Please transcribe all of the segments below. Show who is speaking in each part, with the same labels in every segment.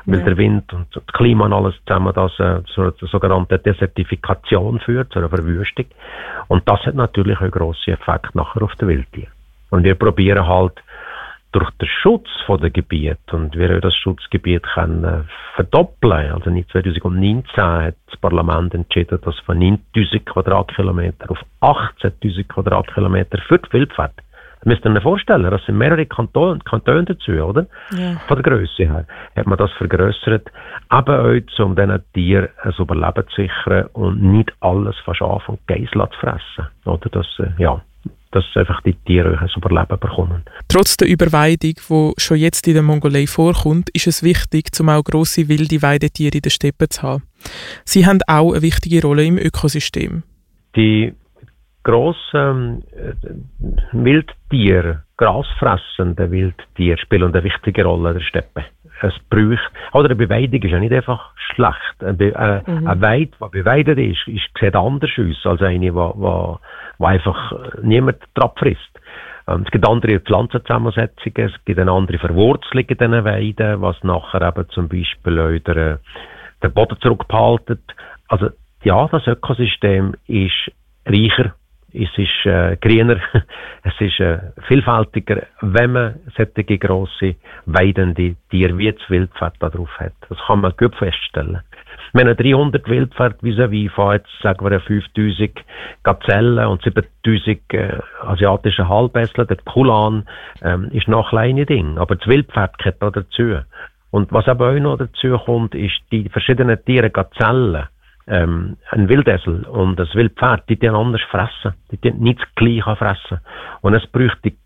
Speaker 1: weil der Wind und das Klima und alles zusammen das zur sogenannten Desertifikation führt, zu einer Verwüstung. Und das hat natürlich einen grossen Effekt nachher auf die Wildtiere. Und wir probieren halt durch den Schutz von den Gebieten, und wir haben das Schutzgebiet können verdoppeln. Also in 2019 hat das Parlament entschieden, dass von 9'000 Quadratkilometer auf 18'000 Quadratkilometer für die Wildpferde. Das müsst ihr euch vorstellen, das sind mehrere Kantone dazu, oder? Ja. Von der Grösse her hat man das vergrössert, eben auch, um diesen Tieren ein Überleben zu sichern und nicht alles von Schaf und Geiss zu fressen. Oder? Dass einfach die Tiere ein Überleben bekommen.
Speaker 2: Trotz der Überweidung, die schon jetzt in der Mongolei vorkommt, ist es wichtig, um auch grosse wilde Weidetiere in den Steppen zu haben. Sie haben auch eine wichtige Rolle im Ökosystem. Die
Speaker 1: grossen Wildtiere, grasfressende Wildtiere, spielen eine wichtige Rolle in der Steppe. Eine Beweidung ist ja nicht einfach schlecht. Eine Weide, die beweidet ist, sieht anders aus als eine, die einfach niemand drauf frisst. Es gibt andere Pflanzenzusammensetzungen, es gibt eine andere Verwurzelung in diesen Weiden, was nachher eben zum Beispiel auch den Boden zurückbehaltet. Also ja, das Ökosystem ist reicher, es ist grüner, es ist vielfältiger, wenn man solche grosse, weidende Tiere wie das Wildpferd da drauf hat. Das kann man gut feststellen. Wir haben 300 Wildpferde vis-à-vis von jetzt, sagen wir, 5000 Gazellen und 7000 asiatische Halbessler. Der Kulan ist noch ein kleines Ding, aber das Wildpferd gehört da dazu. Und was aber auch noch dazu kommt, ist die verschiedenen Tiere, Gazellen, ein Wildesel und ein Wildpferd, die anders fressen. Die nicht das Gleiche fressen. Und es braucht die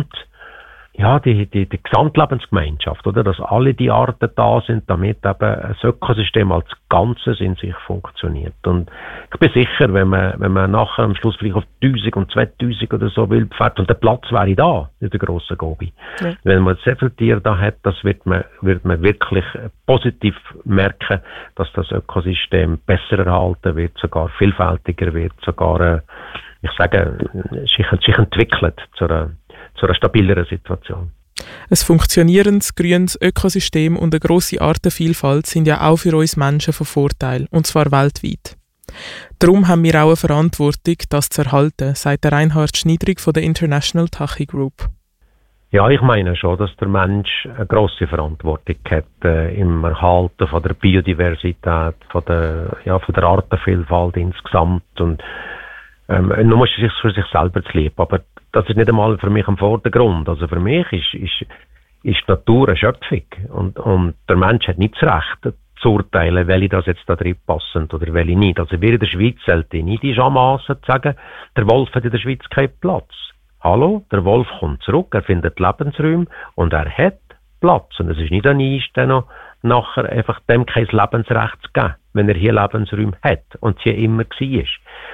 Speaker 1: Gesamtlebensgemeinschaft, oder? Dass alle die Arten da sind, damit eben das Ökosystem als Ganzes in sich funktioniert. Und ich bin sicher, wenn man nachher am Schluss vielleicht auf 1000 und 2000 oder so Wildpferde, und der Platz wäre da, in der grossen Gobi. Ja. Wenn man sehr viele Tiere da hat, das wird man wirklich positiv merken, dass das Ökosystem besser erhalten wird, sogar vielfältiger wird, sogar, sich entwickelt zu einer stabileren Situation.
Speaker 2: Ein funktionierendes, grünes Ökosystem und eine grosse Artenvielfalt sind ja auch für uns Menschen von Vorteil, und zwar weltweit. Darum haben wir auch eine Verantwortung, das zu erhalten, sagt Reinhard Schniedrig von der International Tachi Group.
Speaker 1: Ja, ich meine schon, dass der Mensch eine grosse Verantwortung hat im Erhalten von der Biodiversität, von der Artenvielfalt insgesamt. Und man muss sich für sich selber zu lieb, aber das ist nicht einmal für mich im Vordergrund. Also für mich ist die Natur eine Schöpfung. Und der Mensch hat nicht das Recht zu urteilen, welche das jetzt da drin passen oder welche nicht. Also wir in der Schweiz sollten nicht in Schamassen sagen, der Wolf hat in der Schweiz keinen Platz. Hallo, der Wolf kommt zurück, er findet Lebensräume und er hat Platz. Und es ist nicht an uns, dann nachher einfach dem kein Lebensrecht zu geben, wenn er hier Lebensräume hat und hier immer war.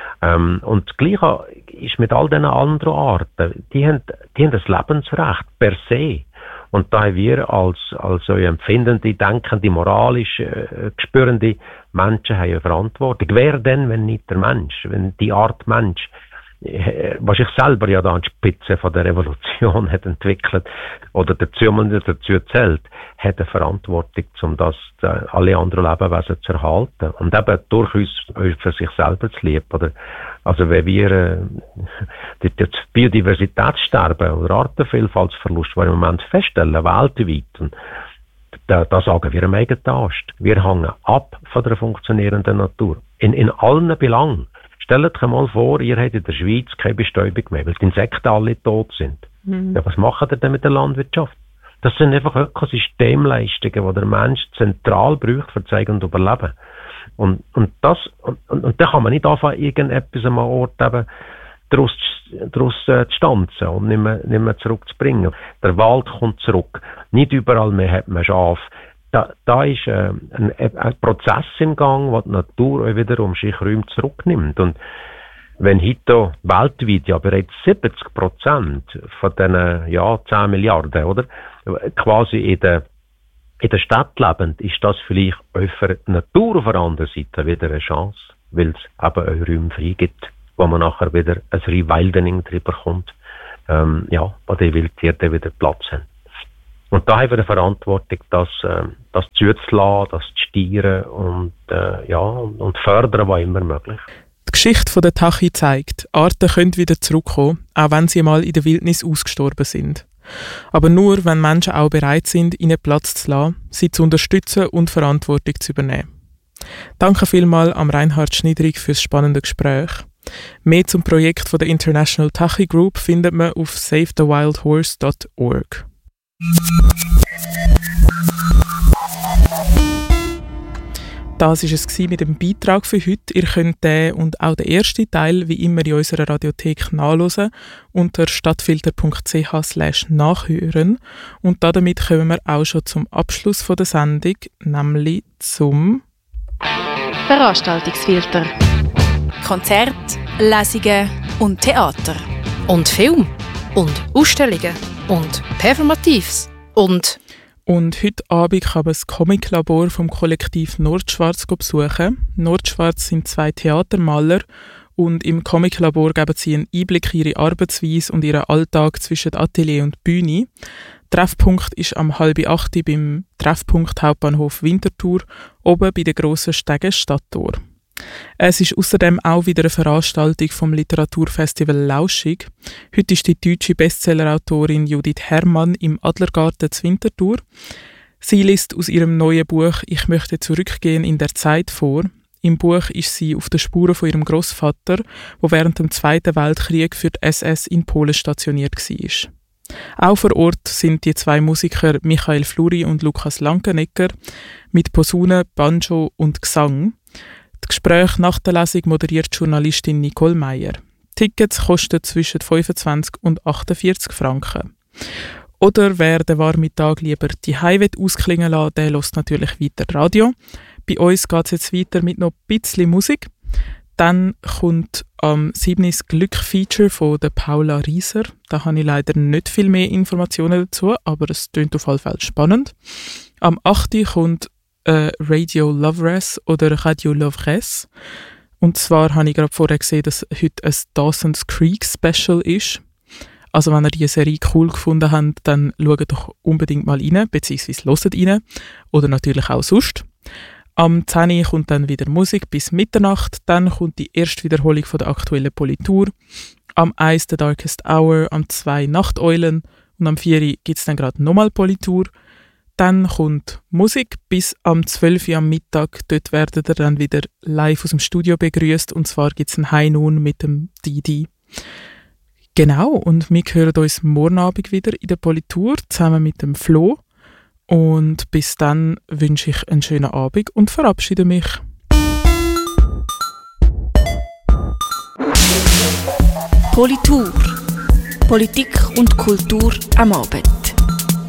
Speaker 1: Und das Gleiche ist mit all diesen anderen Arten. Die haben das Lebensrecht per se. Und da haben wir als so empfindende, denkende, moralisch spürende Menschen haben eine Verantwortung. Wer denn, wenn nicht der Mensch? Wenn die Art Mensch, was ich selber ja da an die Spitze von der Revolution hat entwickelt oder dazu zählt, hat eine Verantwortung, um das alle anderen Lebewesen zu erhalten und eben durchaus für sich selber zu lieb. Oder also wenn wir das Biodiversitätssterben oder Artenvielfaltsverlust, was wir im Moment feststellen, weltweit, und da sagen wir am eigenen Ast. Wir hängen ab von der funktionierenden Natur. In allen Belangen. Stellt euch mal vor, ihr habt in der Schweiz keine Bestäubung mehr, weil die Insekten alle tot sind. Ja, was macht ihr denn mit der Landwirtschaft? Das sind einfach Ökosystemleistungen, die der Mensch zentral braucht für sein und Überleben. Und da kann man nicht anfangen, irgendetwas am Ort eben daraus zu stanzen und nicht mehr zurückzubringen. Der Wald kommt zurück. Nicht überall mehr hat man Schaf. Da ist ein Prozess im Gang, der die Natur auch wiederum sich Räume zurücknimmt. Und wenn heute weltweit ja bereits 70% von diesen 10 Milliarden, oder, quasi in der Stadt leben, ist das vielleicht auch für die Natur auf der anderen Seite wieder eine Chance, weil es eben auch Räume frei gibt, wo man nachher wieder ein Rewilding drüber kommt, wo die Wildtiere wieder Platz haben. Und da haben wir eine Verantwortung, das zuzulassen, das zu steuern und fördern, was immer möglich.
Speaker 2: Die Geschichte der Tachi zeigt, Arten können wieder zurückkommen, auch wenn sie mal in der Wildnis ausgestorben sind. Aber nur, wenn Menschen auch bereit sind, ihnen Platz zu lassen, sie zu unterstützen und Verantwortung zu übernehmen. Danke vielmals am Reinhard Schniedrig für das spannende Gespräch. Mehr zum Projekt von der International Tachi Group findet man auf savethewildhorse.org. Das war es mit dem Beitrag für heute. Ihr könnt den und auch den ersten Teil wie immer in unserer Radiothek nachhören unter stadtfilter.ch/nachhören. Und damit kommen wir auch schon zum Abschluss der Sendung, nämlich zum
Speaker 3: Veranstaltungsfilter.
Speaker 4: Konzerte, Lesungen und Theater.
Speaker 3: Und Film. Und Ausstellungen. Und Performatives. Und
Speaker 2: heute Abend kann man das Comic-Labor vom Kollektiv Nordschwarz besuchen. Nordschwarz sind 2 Theatermaler und im Comic-Labor geben sie einen Einblick in ihre Arbeitsweise und ihren Alltag zwischen Atelier und Bühne. Treffpunkt ist am 7:30 beim Treffpunkt Hauptbahnhof Winterthur, oben bei der grossen Stege Stadttor. Es ist außerdem auch wieder eine Veranstaltung vom Literaturfestival Lauschig. Heute ist die deutsche Bestsellerautorin Judith Herrmann im Adlergarten zu Winterthur. Sie liest aus ihrem neuen Buch «Ich möchte zurückgehen in der Zeit» vor. Im Buch ist sie auf den Spuren von ihrem Großvater, der während dem Zweiten Weltkrieg für die SS in Polen stationiert war. Auch vor Ort sind die 2 Musiker Michael Fluri und Lukas Langenegger mit Posaune, Banjo und Gesang. Das Gespräch nach der Lesung moderiert die Journalistin Nicole Meyer. Tickets kosten zwischen 25 und 48 Franken. Oder wer den warmen Tag lieber die Heimweh ausklingen lassen, der hört natürlich weiter Radio. Bei uns geht es jetzt weiter mit noch ein bisschen Musik. Dann kommt am 7. das Glück-Feature von der Paula Rieser. Da habe ich leider nicht viel mehr Informationen dazu, aber es klingt auf jeden Fall spannend. Am 8. kommt Radio Lovress oder Radio Lovress. Und zwar habe ich gerade vorher gesehen, dass heute ein Dawson's Creek Special ist. Also wenn ihr diese Serie cool gefunden habt, dann schaut doch unbedingt mal rein, beziehungsweise hört rein. Oder natürlich auch sonst. Am 10. kommt dann wieder Musik bis Mitternacht. Dann kommt die erste Wiederholung von der aktuellen Politur. Am 1 The Darkest Hour, am 2 Nachteulen und am 4 gibt es dann gerade nochmal Politur. Dann kommt Musik bis am 12 Uhr am Mittag. Dort werdet ihr dann wieder live aus dem Studio begrüßt. Und zwar gibt es ein High Noon mit dem Didi. Genau, und wir hören uns morgen Abend wieder in der Politur zusammen mit dem Flo. Und bis dann wünsche ich einen schönen Abend und verabschiede mich.
Speaker 4: Politur. Politik und Kultur am Abend.